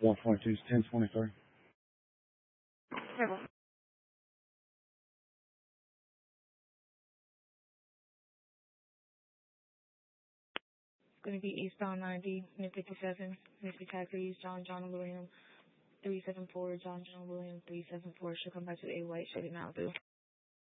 142 is 1023. Purple. It's going to be eastbound 90, Mid 57, Mississippi Taxi, John William, 374, John William, 374. Should come back to A White, Chevy Malibu.